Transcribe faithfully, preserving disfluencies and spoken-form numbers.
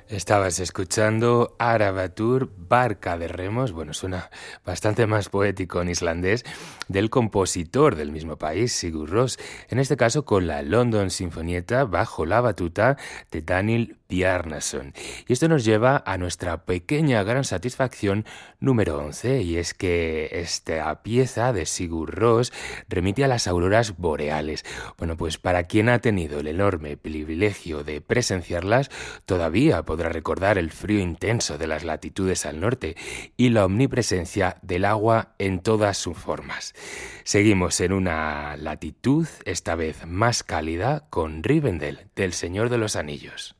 Estabas escuchando Aravatur, Barca de Remos, bueno, suena bastante más poético en islandés, del compositor del mismo país, Sigur Rós, en este caso con la London Sinfonietta bajo la batuta de Daniel Bjarnason. Y esto nos lleva a nuestra pequeña gran satisfacción número once, y es que esta pieza de Sigur Rós remite a las auroras boreales. Bueno, pues para quien ha tenido el enorme privilegio de presenciarlas, todavía podrá recordar el frío intenso de las latitudes al norte y la omnipresencia del agua en todas sus formas. Seguimos en una latitud, esta vez más cálida, con Rivendell, del Señor de los Anillos.